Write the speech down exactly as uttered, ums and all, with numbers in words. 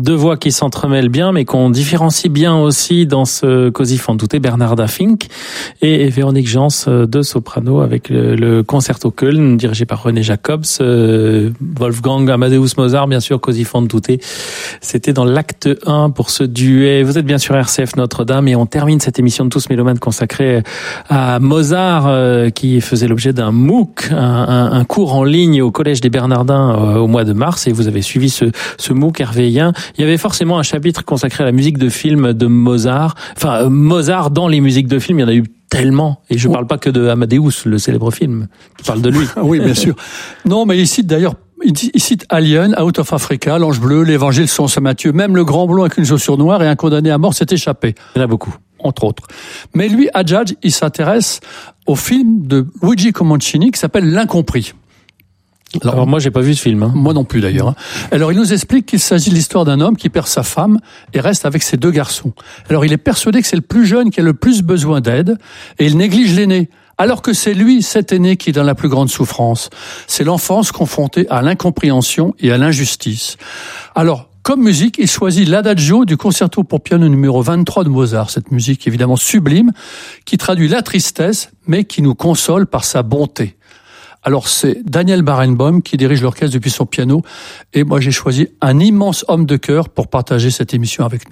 Deux voix qui s'entremêlent bien, mais qu'on différencie bien aussi dans ce Così fan tutte, Bernarda Fink et Véronique Jans, deux sopranos avec le, le Concerto Köln, dirigé par René Jacobs, euh, Wolfgang Amadeus Mozart, bien sûr, Così fan tutte. C'était dans l'acte un pour ce duet. Vous êtes bien sûr R C F Notre-Dame et on termine cette émission de Tous Mélomanes consacrée à Mozart, euh, qui faisait l'objet d'un MOOC, un, un, un cours en ligne au Collège des Bernardins euh, au mois de mars, et vous avez suivi ce, ce MOOC hervéien. Il y avait forcément un chapitre consacré à la musique de film de Mozart. Enfin, Mozart dans les musiques de film, il y en a eu tellement. Et je ne parle pas que de Amadeus, le célèbre film, qui parle de lui. Oui, bien sûr. Non, mais il cite d'ailleurs, il cite Alien, Out of Africa, L'Ange bleu, l'Évangile selon saint Matthieu. Même le grand blond avec une chaussure noire et un condamné à mort s'est échappé. Il y en a beaucoup. Entre autres. Mais lui, Hadjadj, il s'intéresse au film de Luigi Comencini qui s'appelle L'Incompris. Alors, Alors moi, j'ai pas vu ce film. Hein. Moi non plus d'ailleurs. Hein. Alors il nous explique qu'il s'agit de l'histoire d'un homme qui perd sa femme et reste avec ses deux garçons. Alors il est persuadé que c'est le plus jeune qui a le plus besoin d'aide et il néglige l'aîné. Alors que c'est lui, cet aîné, qui est dans la plus grande souffrance. C'est l'enfance confrontée à l'incompréhension et à l'injustice. Alors, comme musique, il choisit l'Adagio du concerto pour piano numéro vingt-trois de Mozart. Cette musique évidemment sublime, qui traduit la tristesse, mais qui nous console par sa bonté. Alors c'est Daniel Barenboim qui dirige l'orchestre depuis son piano, et moi j'ai choisi un immense homme de cœur pour partager cette émission avec nous.